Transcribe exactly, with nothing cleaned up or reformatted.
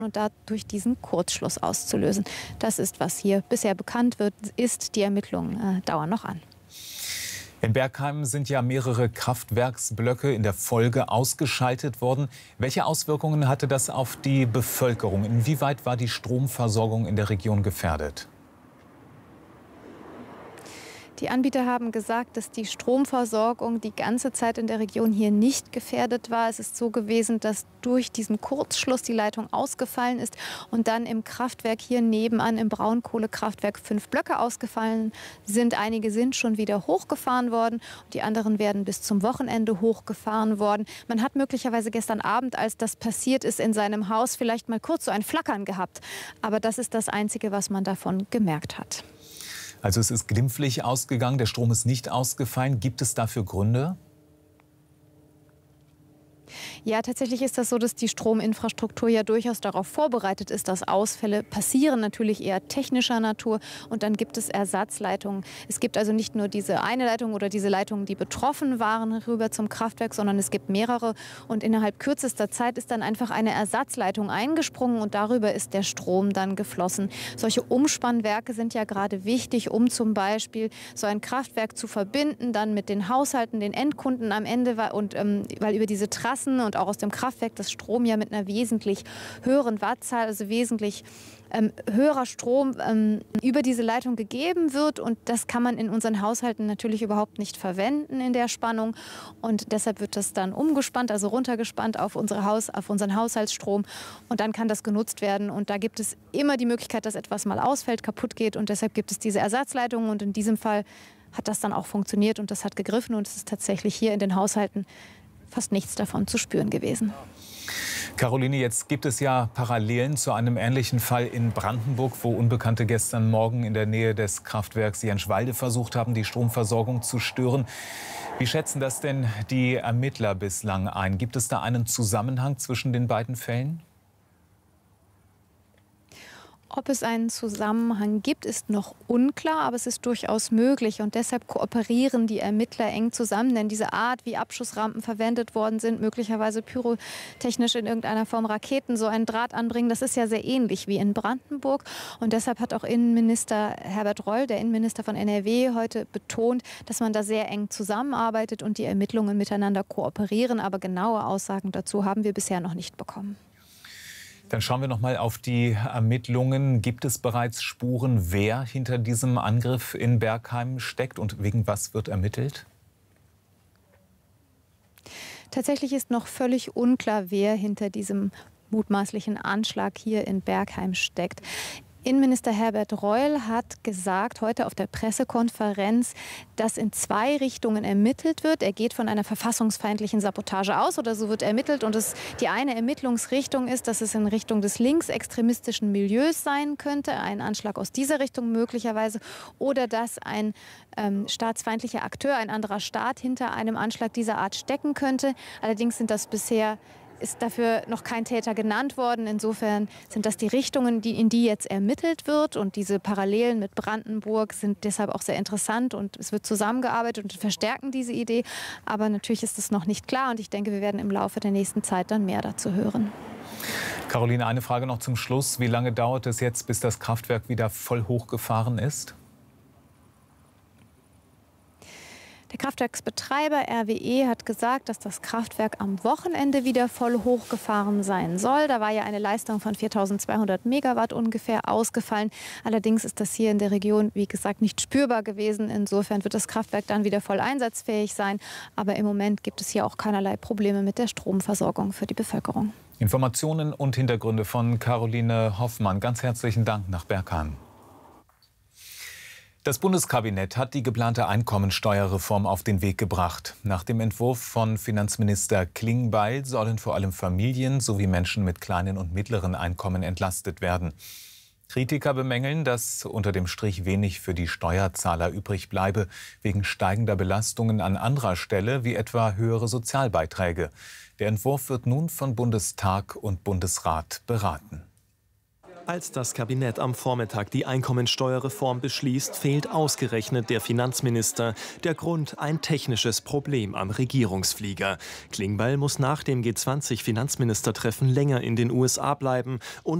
und dadurch diesen Kurzschluss auszulösen. Das ist, was hier bisher bekannt wird, ist. Die Ermittlungen äh, dauern noch an. In Bergheim sind ja mehrere Kraftwerksblöcke in der Folge ausgeschaltet worden. Welche Auswirkungen hatte das auf die Bevölkerung? Inwieweit war die Stromversorgung in der Region gefährdet? Die Anbieter haben gesagt, dass die Stromversorgung die ganze Zeit in der Region hier nicht gefährdet war. Es ist so gewesen, dass durch diesen Kurzschluss die Leitung ausgefallen ist und dann im Kraftwerk hier nebenan im Braunkohlekraftwerk fünf Blöcke ausgefallen sind. Einige sind schon wieder hochgefahren worden, die anderen werden bis zum Wochenende hochgefahren worden. Man hat möglicherweise gestern Abend, als das passiert ist, in seinem Haus vielleicht mal kurz so ein Flackern gehabt. Aber das ist das Einzige, was man davon gemerkt hat. Also es ist glimpflich ausgegangen, der Strom ist nicht ausgefallen. Gibt es dafür Gründe? Ja, tatsächlich ist das so, dass die Strominfrastruktur ja durchaus darauf vorbereitet ist, dass Ausfälle passieren, natürlich eher technischer Natur. Und dann gibt es Ersatzleitungen. Es gibt also nicht nur diese eine Leitung oder diese Leitungen, die betroffen waren, rüber zum Kraftwerk, sondern es gibt mehrere. Und innerhalb kürzester Zeit ist dann einfach eine Ersatzleitung eingesprungen und darüber ist der Strom dann geflossen. Solche Umspannwerke sind ja gerade wichtig, um zum Beispiel so ein Kraftwerk zu verbinden, dann mit den Haushalten, den Endkunden am Ende, und ähm, weil über diese Trassen und auch aus dem Kraftwerk das Strom ja mit einer wesentlich höheren Wattzahl, also wesentlich ähm, höherer Strom ähm, über diese Leitung gegeben wird. Und das kann man in unseren Haushalten natürlich überhaupt nicht verwenden in der Spannung. Und deshalb wird das dann umgespannt, also runtergespannt auf, unsere Haus, auf unseren Haushaltsstrom. Und dann kann das genutzt werden. Und da gibt es immer die Möglichkeit, dass etwas mal ausfällt, kaputt geht. Und deshalb gibt es diese Ersatzleitungen. Und in diesem Fall hat das dann auch funktioniert und das hat gegriffen. Und es ist tatsächlich hier in den Haushalten fast nichts davon zu spüren gewesen. Caroline, jetzt gibt es ja Parallelen zu einem ähnlichen Fall in Brandenburg, wo Unbekannte gestern Morgen in der Nähe des Kraftwerks Jenschwalde versucht haben, die Stromversorgung zu stören. Wie schätzen das denn die Ermittler bislang ein? Gibt es da einen Zusammenhang zwischen den beiden Fällen? Ob es einen Zusammenhang gibt, ist noch unklar, aber es ist durchaus möglich. Und deshalb kooperieren die Ermittler eng zusammen. Denn diese Art, wie Abschussrampen verwendet worden sind, möglicherweise pyrotechnisch in irgendeiner Form Raketen, so einen Draht anbringen, das ist ja sehr ähnlich wie in Brandenburg. Und deshalb hat auch Innenminister Herbert Reul, der Innenminister von N R W, heute betont, dass man da sehr eng zusammenarbeitet und die Ermittlungen miteinander kooperieren. Aber genaue Aussagen dazu haben wir bisher noch nicht bekommen. Dann schauen wir noch mal auf die Ermittlungen. Gibt es bereits Spuren, wer hinter diesem Angriff in Bergheim steckt und wegen was wird ermittelt? Tatsächlich ist noch völlig unklar, wer hinter diesem mutmaßlichen Anschlag hier in Bergheim steckt. Innenminister Herbert Reul hat gesagt heute auf der Pressekonferenz, dass in zwei Richtungen ermittelt wird. Er geht von einer verfassungsfeindlichen Sabotage aus oder so wird ermittelt. Und es, die eine Ermittlungsrichtung ist, dass es in Richtung des linksextremistischen Milieus sein könnte, ein Anschlag aus dieser Richtung möglicherweise, oder dass ein ähm, staatsfeindlicher Akteur, ein anderer Staat hinter einem Anschlag dieser Art stecken könnte. Allerdings sind das bisher ist dafür noch kein Täter genannt worden. Insofern sind das die Richtungen, die, in die jetzt ermittelt wird. Und diese Parallelen mit Brandenburg sind deshalb auch sehr interessant. Und es wird zusammengearbeitet und verstärken diese Idee. Aber natürlich ist es noch nicht klar. Und ich denke, wir werden im Laufe der nächsten Zeit dann mehr dazu hören. Caroline, eine Frage noch zum Schluss. Wie lange dauert es jetzt, bis das Kraftwerk wieder voll hochgefahren ist? Der Kraftwerksbetreiber R W E hat gesagt, dass das Kraftwerk am Wochenende wieder voll hochgefahren sein soll. Da war ja eine Leistung von viertausendzweihundert Megawatt ungefähr ausgefallen. Allerdings ist das hier in der Region, wie gesagt, nicht spürbar gewesen. Insofern wird das Kraftwerk dann wieder voll einsatzfähig sein. Aber im Moment gibt es hier auch keinerlei Probleme mit der Stromversorgung für die Bevölkerung. Informationen und Hintergründe von Caroline Hoffmann. Ganz herzlichen Dank nach Bergheim. Das Bundeskabinett hat die geplante Einkommensteuerreform auf den Weg gebracht. Nach dem Entwurf von Finanzminister Klingbeil sollen vor allem Familien sowie Menschen mit kleinen und mittleren Einkommen entlastet werden. Kritiker bemängeln, dass unter dem Strich wenig für die Steuerzahler übrig bleibe, wegen steigender Belastungen an anderer Stelle, wie etwa höhere Sozialbeiträge. Der Entwurf wird nun von Bundestag und Bundesrat beraten. Als das Kabinett am Vormittag die Einkommensteuerreform beschließt, fehlt ausgerechnet der Finanzminister. Der Grund: ein technisches Problem am Regierungsflieger. Klingbeil muss nach dem G zwanzig Finanzministertreffen länger in den U S A bleiben und